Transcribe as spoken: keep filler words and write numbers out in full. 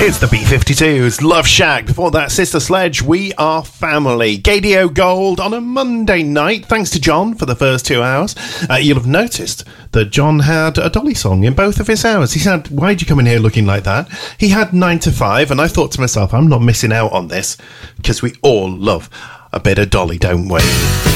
It's the B fifty-twos, Love Shack. Before that, Sister Sledge, We Are Family. Gadio Gold on a Monday night. Thanks to John for the first two hours. Uh, you'll have noticed that John had a Dolly song in both of his hours. He said, why'd you come in here looking like that? He had nine to five, and I thought to myself, I'm not missing out on this, because we all love a bit of Dolly, don't we?